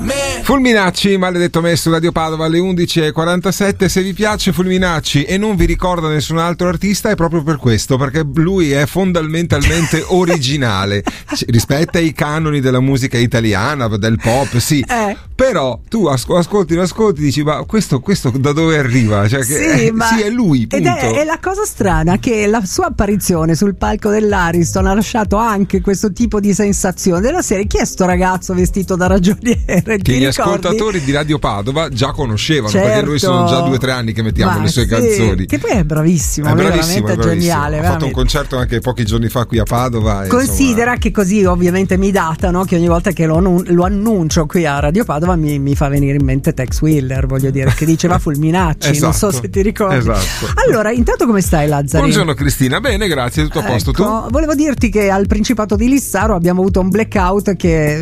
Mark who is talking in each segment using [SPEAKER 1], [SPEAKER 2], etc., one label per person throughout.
[SPEAKER 1] Fulminacci, maledetto me, su Radio Padova alle 11:47. Se vi piace Fulminacci e non vi ricorda nessun altro artista è proprio per questo, perché lui è fondamentalmente originale. Rispetta i canoni della musica italiana, del pop, sì. Però tu ascolti, dici ma questo da dove arriva? Cioè che,
[SPEAKER 2] sì, ma
[SPEAKER 1] sì, è lui, punto.
[SPEAKER 2] Ed è la cosa strana che la sua apparizione sul palco dell'Ariston ha lasciato anche questo tipo di sensazione della serie: chi è sto ragazzo vestito da ragioniere?
[SPEAKER 1] Che gli ascoltatori di Radio Padova già conoscevano,
[SPEAKER 2] certo,
[SPEAKER 1] perché noi sono già 2 o 3 anni che mettiamo le sue canzoni.
[SPEAKER 2] Che poi è bravissimo, veramente geniale.
[SPEAKER 1] Ha fatto un concerto anche pochi giorni fa qui a Padova.
[SPEAKER 2] Considera che così ovviamente mi datano che ogni volta che lo annuncio qui a Radio Padova mi fa venire in mente Tex Willer, voglio dire, che diceva Fulminacci.
[SPEAKER 1] Esatto,
[SPEAKER 2] non so se ti ricordi.
[SPEAKER 1] Esatto.
[SPEAKER 2] Allora, intanto come stai, Lazzari?
[SPEAKER 1] Buongiorno Cristina, bene, grazie, tutto a posto. Tu?
[SPEAKER 2] Volevo dirti che al Principato di Lissaro abbiamo avuto un blackout che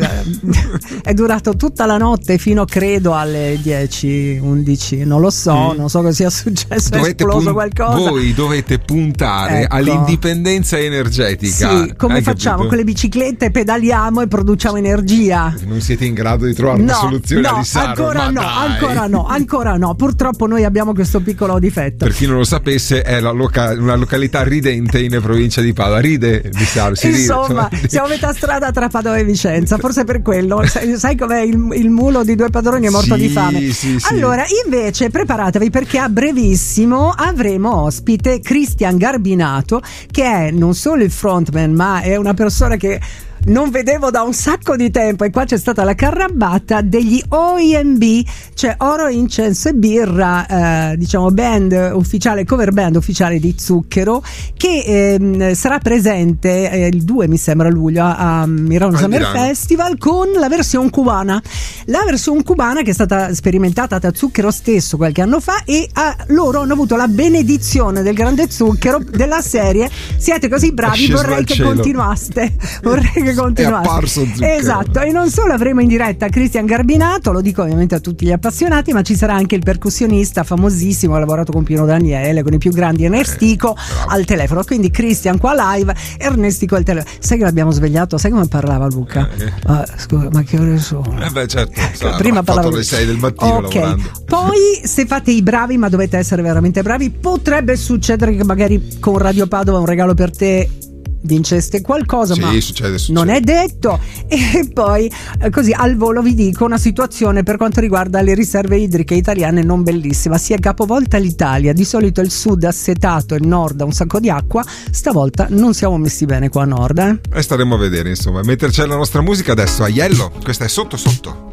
[SPEAKER 2] è durato tutta la notte fino credo alle 10, 11, non lo so, non so cosa sia successo, è esploso qualcosa.
[SPEAKER 1] Voi dovete puntare all'indipendenza energetica.
[SPEAKER 2] Sì, come facciamo?
[SPEAKER 1] Capito?
[SPEAKER 2] Con le biciclette pedaliamo e produciamo energia.
[SPEAKER 1] Non siete in grado di trovare una soluzione a Lissaro?
[SPEAKER 2] Ancora no. Purtroppo noi abbiamo questo piccolo difetto.
[SPEAKER 1] Per chi non lo sapesse, è una località ridente in provincia di Padova. Ride Lissaro,
[SPEAKER 2] insomma, siamo a metà strada tra Padova e Vicenza, forse per quello. Sai com'è il mulo di 2 padroni è morto di fame.
[SPEAKER 1] Sì.
[SPEAKER 2] Allora, invece preparatevi, perché a brevissimo avremo ospite Cristian Garbinato, che è non solo il frontman, ma è una persona che non vedevo da un sacco di tempo, e qua c'è stata la carrabata degli OIMB, cioè Oro, Incenso e Birra, diciamo band ufficiale, cover band ufficiale di Zucchero, che sarà presente il 2 mi sembra luglio a Milano Summer Festival con la versione cubana che è stata sperimentata da Zucchero stesso qualche anno fa, e loro hanno avuto la benedizione del grande Zucchero della serie: siete così bravi, vorrei che continuaste. È apparso Zucchero. Esatto, e non solo avremo in diretta Cristian Garbinato, lo dico ovviamente a tutti gli appassionati, ma ci sarà anche il percussionista famosissimo, ha lavorato con Pino Daniele, con i più grandi, Ernestico al telefono. Quindi Cristian qua live, Ernestico al telefono. Sai che l'abbiamo svegliato? Sai come parlava Luca? Scusa, ma che ore sono?
[SPEAKER 1] Certo,
[SPEAKER 2] prima parlavo
[SPEAKER 1] alle 6 del mattino lavorando.
[SPEAKER 2] Poi se fate i bravi, ma dovete essere veramente bravi, potrebbe succedere che magari con Radio Padova un regalo per te vinceste qualcosa, ma succede. Non è detto. E poi così al volo vi dico una situazione per quanto riguarda le riserve idriche italiane non bellissima. Si è capovolta l'Italia, di solito il sud assetato, il nord ha un sacco di acqua, stavolta non siamo messi bene qua a nord,
[SPEAKER 1] e staremo a vedere, insomma. Mentre c'è la nostra musica adesso, Aiello, questa è Sotto Sotto.